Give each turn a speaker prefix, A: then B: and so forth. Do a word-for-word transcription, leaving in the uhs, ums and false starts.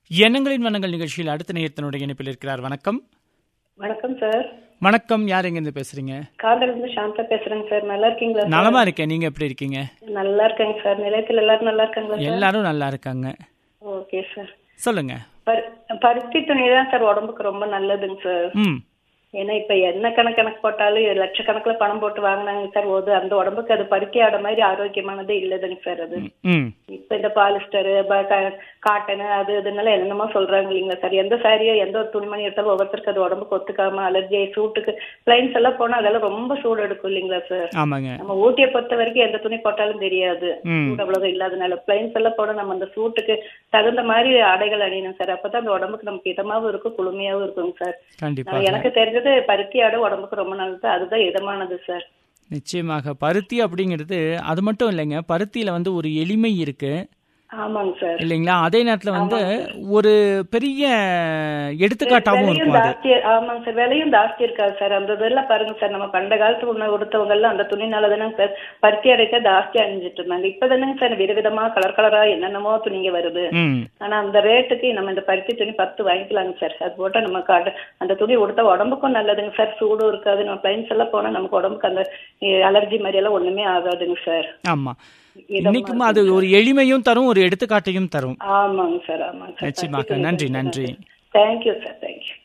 A: எண்ணங்களின் வண்ணங்கள் நிகழ்ச்சியில் அடுத்த நேயத்தினுடைய இணைப்பில் இருக்கிறார். வணக்கம்.
B: வணக்கம் சார்.
A: வணக்கம். யார் எங்க இருந்து பேசுறீங்க?
B: காதலிருந்து சாந்தா பேசுறேங்க சார். நல்லா இருக்கீங்களா?
A: நலமா இருக்கேன். நீங்க எப்படி இருக்கீங்க?
B: நல்லா இருக்கேங்க சார். நிலையத்தில் எல்லாரும் நல்லா இருக்காங்களா?
A: எல்லாரும் நல்லா இருக்காங்க.
B: Okay sir.
A: சொல்லுங்க.
B: பருத்தி துணி தான் சார் உடம்புக்கு ரொம்ப நல்லதுங்க சார்.
A: ம்
B: ஏன்னா இப்ப என்ன கணக்கு கணக்கு போட்டாலும் லட்சக்கணக்கில் பணம் போட்டு வாங்கினாங்க சார். போது அந்த உடம்புக்கு அது பருத்தி ஆட மாதிரி ஆரோக்கியமானது இல்லதுங்க சார். அது இப்ப இந்த பாலிஸ்டரு காட்டனு அது இதுனால என்னென்னமோ சொல்றாங்க இல்லைங்களா சார். எந்த சாரியோ எந்த ஒரு துணிமணி எடுத்தாலும் ஒவ்வொருத்தருக்கு அது உடம்புக்கு ஒத்துக்காம அலர்ஜி சூட்டுக்கு பிளைன்ஸ் எல்லாம் போனா அதெல்லாம் ரொம்ப சூடு எடுக்கும் இல்லைங்களா சார். நம்ம ஊட்டியை பொறுத்த வரைக்கும் எந்த துணி போட்டாலும் தெரியாது சூடு அவ்வளவு இல்லாதனால. பிளைன்ஸ் எல்லாம் போனா நம்ம அந்த சூட்டுக்கு தகுந்த மாதிரி ஆடைகள் அணியணும் சார். அப்பதான் அந்த உடம்புக்கு நமக்கு இதமாவும் இருக்கும் குளுமையாவும் இருக்குங்க சார். எனக்கு தெரிஞ்சது பருத்தி ஆடை உடம்புக்கு ரொம்ப நல்லது. அதுதான் இதமானது சார்.
A: நிச்சயமாக பருத்தி அப்படிங்கிறது அது மட்டும் இல்லைங்க. பருத்தியில வந்து ஒரு எளிமை இருக்கு.
B: ஆமாங்க சார்.
A: இல்லைங்களா? அதே நேரத்துல வந்து ஒரு பெரிய எடுத்துக்காட்டாவும் இருக்கும்.
B: ஆமாங்க சார். விலையும் ஜாஸ்தி இருக்காது சார். அந்த இதெல்லாம் பாருங்க சார். நம்ம பண்ட காலத்து உணவு கொடுத்தவங்க எல்லாம் அந்த துணினால தானே சார் பருத்தி அடைக்க ஜாஸ்தி அணிஞ்சிட்டு இருந்தாங்க. இப்ப தானேங்க சார் விதவிதமா கலர் கலரா என்னென்னமோ துணிங்க வருது. ஆனா அந்த ரேட்டுக்கு நம்ம இந்த பருத்தி துணி பத்து வாங்கிக்கலாங்க சார். அது போட்டா நமக்கு அந்த துணி கொடுத்தா உடம்புக்கும் நல்லதுங்க சார். சூடும் இருக்காது. நம்ம பிளைன்ஸ் எல்லாம் போனா நமக்கு உடம்புக்கு அந்த அலர்ஜி மாதிரி எல்லாம் ஒண்ணுமே ஆகாதுங்க சார்.
A: ஆமா, இன்னைக்கும் அது ஒரு எளிமையும் தரும், ஒரு எடுத்துக்காட்டையும் தரும்.
B: ஆமாங்க சார். ஆமாங்க சார்.
A: நிச்சயமாக. நன்றி நன்றி.
B: Thank you sir. தேங்க்யூ.